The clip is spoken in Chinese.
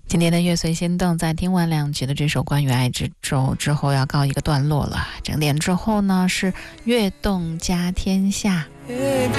今天的乐随心动在听完2集的这首关于爱之舟之后要告一个段落了。整点之后呢是悦动家天下。